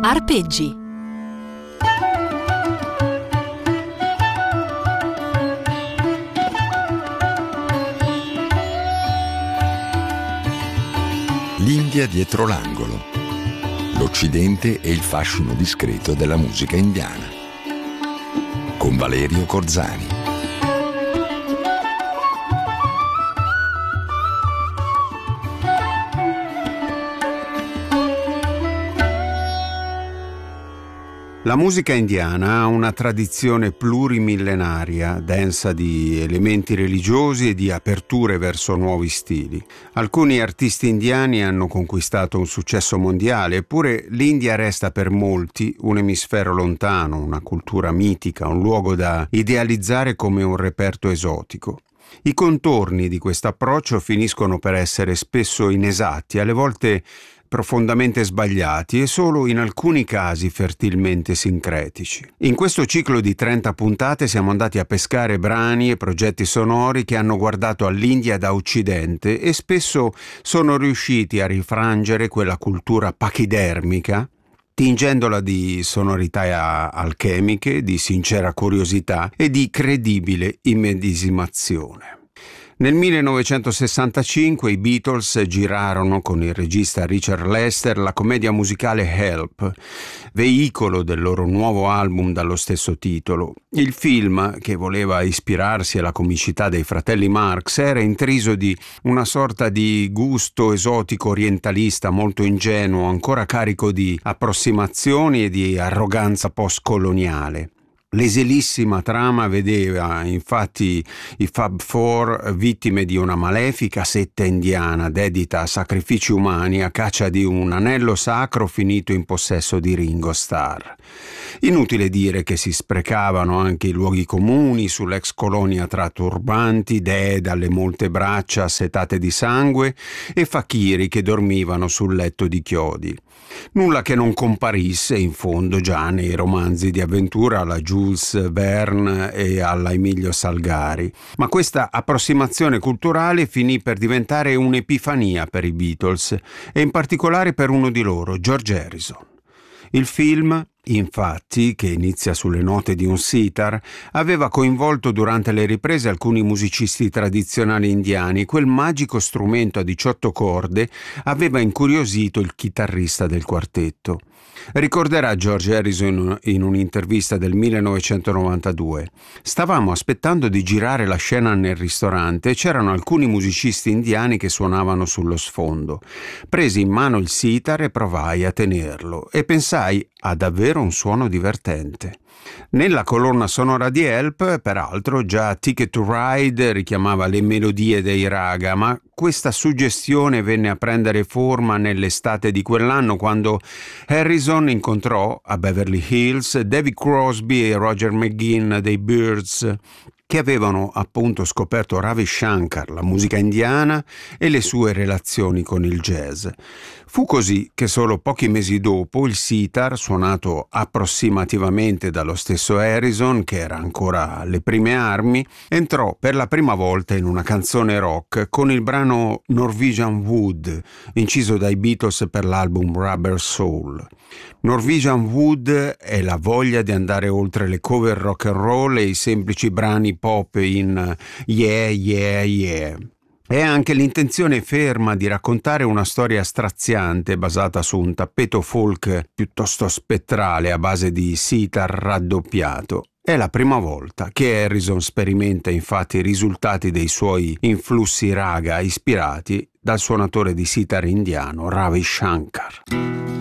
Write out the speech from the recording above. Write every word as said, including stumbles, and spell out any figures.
Arpeggi. L'India dietro l'angolo. L'Occidente e il fascino discreto della musica indiana. Con Valerio Corzani. La musica indiana ha una tradizione plurimillenaria, densa di elementi religiosi e di aperture verso nuovi stili. Alcuni artisti indiani hanno conquistato un successo mondiale, eppure l'India resta per molti un emisfero lontano, una cultura mitica, un luogo da idealizzare come un reperto esotico. I contorni di questo approccio finiscono per essere spesso inesatti, alle volte profondamente sbagliati e solo in alcuni casi fertilmente sincretici. In questo ciclo di trenta puntate siamo andati a pescare brani e progetti sonori che hanno guardato all'India da Occidente e spesso sono riusciti a rifrangere quella cultura pachidermica, tingendola di sonorità alchemiche, di sincera curiosità e di credibile immedesimazione. Nel millenovecentosessantacinque i Beatles girarono con il regista Richard Lester la commedia musicale Help, veicolo del loro nuovo album dallo stesso titolo. Il film, che voleva ispirarsi alla comicità dei fratelli Marx, era intriso di una sorta di gusto esotico orientalista molto ingenuo, ancora carico di approssimazioni e di arroganza postcoloniale. L'esilissima trama vedeva infatti i Fab Four vittime di una malefica setta indiana dedita a sacrifici umani a caccia di un anello sacro finito in possesso di Ringo Starr. Inutile dire che si sprecavano anche i luoghi comuni sull'ex colonia tra turbanti, dee dalle molte braccia assetate di sangue e fakiri che dormivano sul letto di chiodi. Nulla che non comparisse in fondo già nei romanzi di avventura alla Jules Verne e alla Emilio Salgari, ma questa approssimazione culturale finì per diventare un'epifania per i Beatles e in particolare per uno di loro, George Harrison. Il film, infatti, che inizia sulle note di un sitar, aveva coinvolto durante le riprese alcuni musicisti tradizionali indiani. Quel magico strumento a diciotto corde aveva incuriosito il chitarrista del quartetto. Ricorderà George Harrison in un'intervista del millenovecentonovantadue. Stavamo aspettando di girare la scena nel ristorante e c'erano alcuni musicisti indiani che suonavano sullo sfondo. Presi in mano il sitar e provai a tenerlo e pensai a davvero un suono divertente. Nella colonna sonora di Help, peraltro, già Ticket to Ride richiamava le melodie dei raga, ma questa suggestione venne a prendere forma nell'estate di quell'anno quando Harrison incontrò a Beverly Hills David Crosby e Roger McGuinn dei Byrds, che avevano appunto scoperto Ravi Shankar, la musica indiana e le sue relazioni con il jazz. Fu così che solo pochi mesi dopo il sitar, suonato approssimativamente dallo stesso Harrison, che era ancora alle prime armi, entrò per la prima volta in una canzone rock con il brano Norwegian Wood, inciso dai Beatles per l'album Rubber Soul. Norwegian Wood è la voglia di andare oltre le cover rock and roll e i semplici brani pop in yeah, yeah, yeah. È anche l'intenzione ferma di raccontare una storia straziante basata su un tappeto folk piuttosto spettrale a base di sitar raddoppiato. È la prima volta che Harrison sperimenta infatti i risultati dei suoi influssi raga ispirati dal suonatore di sitar indiano Ravi Shankar.